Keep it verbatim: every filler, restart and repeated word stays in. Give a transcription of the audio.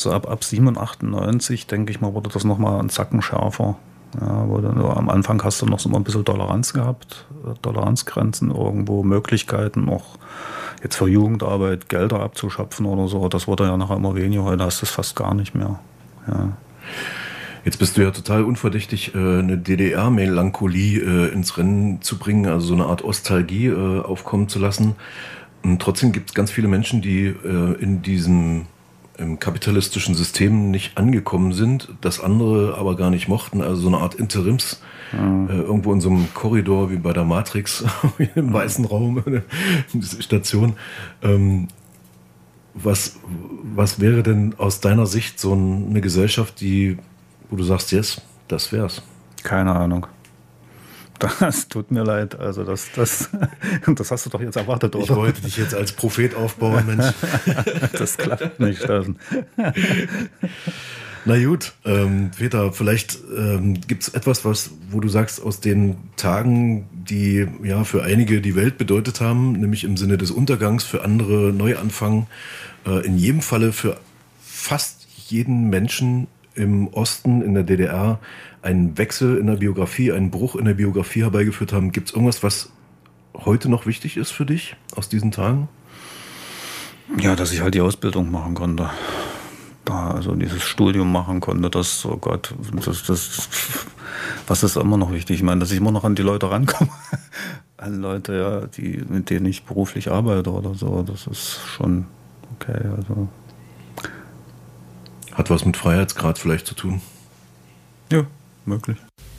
so ab, ab siebenundachtzig, achtundneunzig, denke ich mal, wurde das nochmal ein Zacken schärfer. Ja, wo dann, am Anfang hast du noch so mal ein bisschen Toleranz gehabt, Toleranzgrenzen irgendwo, Möglichkeiten noch jetzt für Jugendarbeit Gelder abzuschöpfen oder so. Das wurde ja nachher immer weniger, heute hast du es fast gar nicht mehr. Ja. Jetzt bist du ja total unverdächtig, eine D D R-Melancholie ins Rennen zu bringen, also so eine Art Ostalgie aufkommen zu lassen. Und trotzdem gibt es ganz viele Menschen, die in diesem im kapitalistischen System nicht angekommen sind, das andere aber gar nicht mochten, also so eine Art Interims, mhm. äh, irgendwo in so einem Korridor wie bei der Matrix, im mhm. weißen Raum, eine Station. Ähm, was, was wäre denn aus deiner Sicht so eine Gesellschaft, die, wo du sagst, yes, das wär's? Keine Ahnung. Das tut mir leid, also das, das, das hast du doch jetzt erwartet, oder? Ich wollte dich jetzt als Prophet aufbauen, Mensch. Das klappt nicht, Steffen. Na gut, ähm, Peter, vielleicht ähm, gibt es etwas, was, wo du sagst, aus den Tagen, die ja für einige die Welt bedeutet haben, nämlich im Sinne des Untergangs, für andere Neuanfang, äh, in jedem Falle für fast jeden Menschen im Osten, in der D D R, einen Wechsel in der Biografie, einen Bruch in der Biografie herbeigeführt haben. Gibt es irgendwas, was heute noch wichtig ist für dich aus diesen Tagen? Ja, dass ich halt die Ausbildung machen konnte. Da also dieses Studium machen konnte, das, oh Gott, das, das, was ist immer noch wichtig? Ich meine, dass ich immer noch an die Leute rankomme. An Leute, ja, die, mit denen ich beruflich arbeite oder so. Das ist schon okay. Also. Hat was mit Freiheitsgrad vielleicht zu tun? Ja, möglich.